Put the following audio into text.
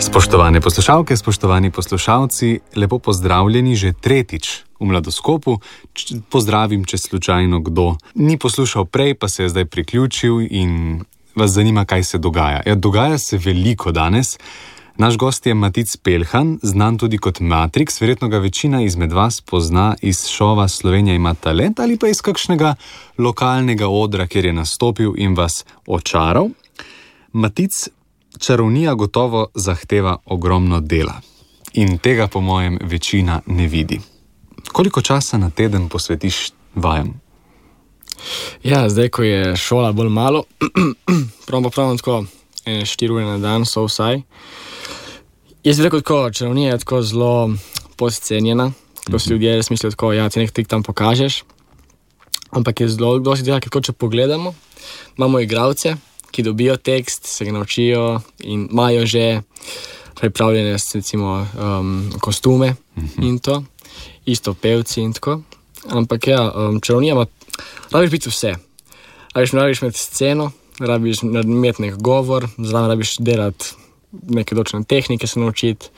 Spoštovane poslušalke, spoštovani poslušalci, lepo pozdravljeni že tretjič v Mladoskopu. Pozdravim, če slučajno kdo ni poslušal prej, pa se je zdaj priključil in vas zanima, kaj se dogaja. Ja, dogaja se veliko danes. Naš gost je Matic Peljhan, znan tudi kot Matrix. Verjetno ga večina izmed vas pozna iz šova Slovenija ima talent ali pa iz kakšnega lokalnega odra, kjer je nastopil in vas očaral. Matic, čarovnija gotovo zahteva ogromno dela in tega po mojem večina ne vidi. Koliko časa na teden posvetiš vajam? Ja, zdaj, ko je šola bolj malo, pravno tako 4 ure na dan so vsaj. Jaz bi rekel tako, čarovnija je tako zelo podcenjena, ko si ljudje res mislijo tako, ja, ti nek trik tam pokažeš, ampak je zelo dosti dela, ker če pogledamo, imamo igralce, ki dobijo tekst, se ga naučijo in imajo že pripravljene recimo kostume in to, isto pevci in tako. Ampak ja, čarovnija ima, rabiš biti vse. Rabiš imeti sceno, rabiš imeti nek govor, zraven rabiš delati neke določene tehnike se naučiti,